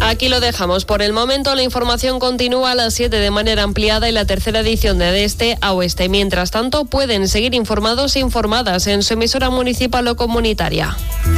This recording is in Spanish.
Aquí lo dejamos. Por el momento, la información continúa a las 7 de manera ampliada y la tercera edición de este a oeste. Mientras tanto, pueden seguir informados e informadas en su emisora municipal o comunitaria.